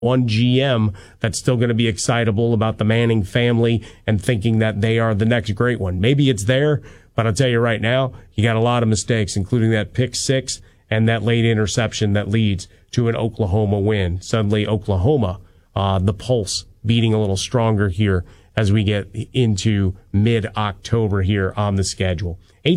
one GM that's still going to be excitable about the Manning family and thinking that they are the next great one. Maybe it's there, but I'll tell you right now, you got a lot of mistakes, including that pick six and that late interception that leads to an Oklahoma win. Suddenly, Oklahoma, the pulse beating a little stronger here as we get into mid-October here on the schedule.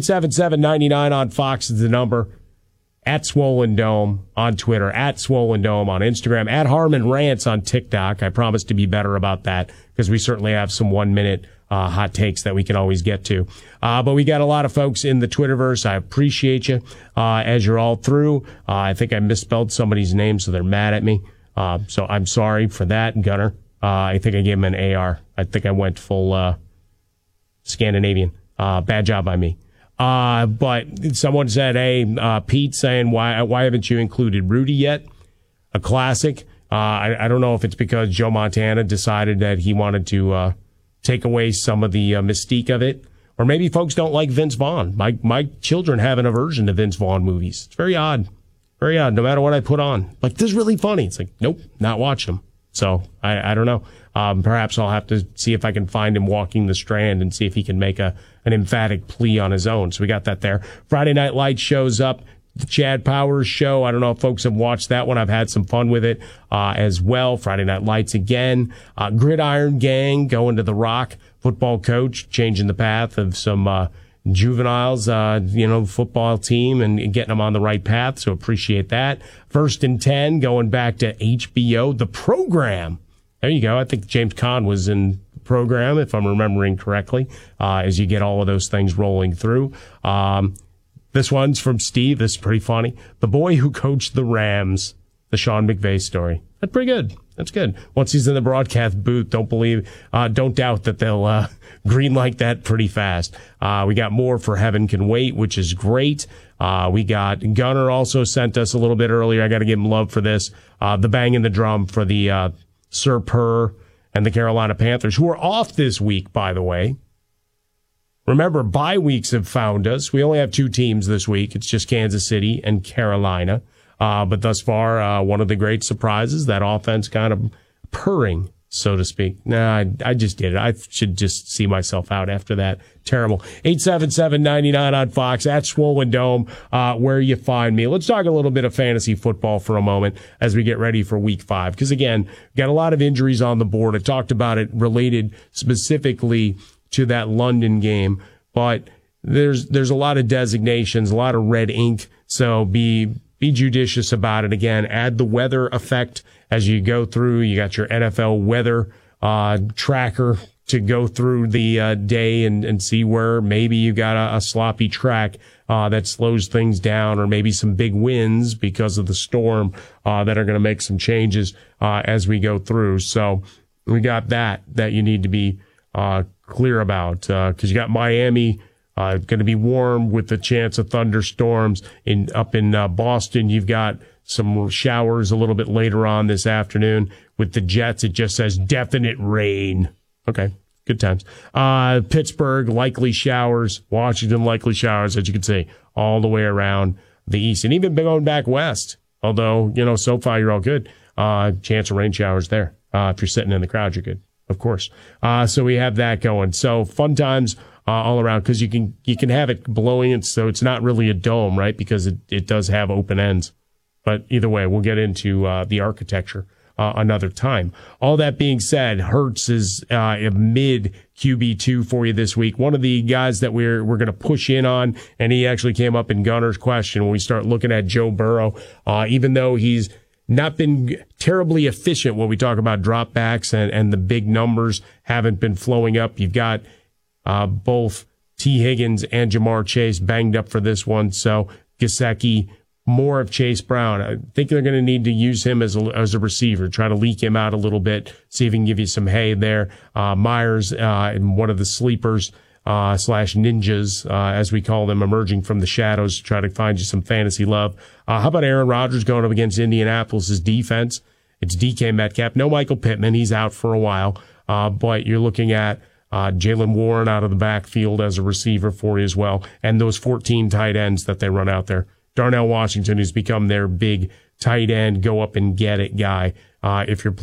877-99 on Fox is the number. At Swollen Dome on Twitter, at Swollen Dome on Instagram, at Harmon Rants on TikTok. I promise to be better about that because we certainly have some 1-minute hot takes that we can always get to. But we got a lot of folks in the Twitterverse. I appreciate you as you're all through. I think I misspelled somebody's name, so they're mad at me. So I'm sorry for that, Gunner. I think I gave him an AR. I think I went full Scandinavian. Bad job by me. But someone said, hey, Pete saying, why haven't you included Rudy yet? A classic. I don't know if it's because Joe Montana decided that he wanted to take away some of the mystique of it. Or maybe folks don't like Vince Vaughn. My children have an aversion to Vince Vaughn movies. It's very odd. Very odd. No matter what I put on. Like, this is really funny. It's like, nope, not watching them. So I don't know. Perhaps I'll have to see if I can find him walking the Strand and see if he can make an emphatic plea on his own. So we got that there. Friday Night Lights shows up. The Chad Powers show. I don't know if folks have watched that one. I've had some fun with it as well. Friday Night Lights again. Gridiron Gang going to the Rock. Football coach changing the path of some juveniles, football team and getting them on the right path. So appreciate that. First and 10 going back to HBO, The Program. There you go. I think James Caan was in the program, if I'm remembering correctly, as you get all of those things rolling through. This one's from Steve. This is pretty funny. The boy who coached the Rams, the Sean McVay story. That's pretty good. That's good. Once he's in the broadcast booth, don't doubt that they'll greenlight that pretty fast. We got more for Heaven Can Wait, which is great. We got Gunner also sent us a little bit earlier. I got to give him love for this. The bang in the drum for the Sir Purr and the Carolina Panthers, who are off this week, by the way. Remember, bye weeks have found us. We only have 2 teams this week. It's just Kansas City and Carolina. But thus far, one of the great surprises, that offense kind of purring, so to speak. Nah, I just did it. I should just see myself out after that. Terrible. 877-99 on Fox, at Swollen Dome, where you find me. Let's talk a little bit of fantasy football for a moment as we get ready for week 5. Because again, got a lot of injuries on the board. I talked about it related specifically to that London game, but there's a lot of designations, a lot of red ink. So be judicious about it. Again, add the weather effect as you go through. You got your NFL weather tracker to go through the day and see where maybe you got a sloppy track that slows things down, or maybe some big winds because of the storm that are going to make some changes as we go through. So we got that you need to be clear about, because you got Miami going to be warm with the chance of thunderstorms. Up in Boston, you've got some showers a little bit later on this afternoon. With the Jets, it just says definite rain. Okay, good times. Pittsburgh, likely showers. Washington, likely showers, as you can see, all the way around the east. And even going back west, although, so far you're all good. Chance of rain showers there. If you're sitting in the crowd, you're good, of course. So we have that going. So fun times all around, because you can have it blowing, and so it's not really a dome, right? Because it does have open ends. But either way, we'll get into the architecture another time. All that being said, Hurts is a mid QB2 for you this week. One of the guys that we're going to push in on, and he actually came up in Gunner's question when we start looking at Joe Burrow, even though he's not been terribly efficient when we talk about dropbacks and the big numbers haven't been flowing up. You've got both T. Higgins and Jamar Chase banged up for this one. So Gesicki, more of Chase Brown. I think they're going to need to use him as a receiver, try to leak him out a little bit, see if he can give you some hay there. Myers, one of the sleepers, / ninjas, as we call them, emerging from the shadows to try to find you some fantasy love. How about Aaron Rodgers going up against Indianapolis' defense? It's DK Metcalf. No Michael Pittman. He's out for a while. But you're looking at Jaylen Warren out of the backfield as a receiver for you as well. And those 14 tight ends that they run out there. Darnell Washington, who's become their big tight end, go up and get it guy. If you're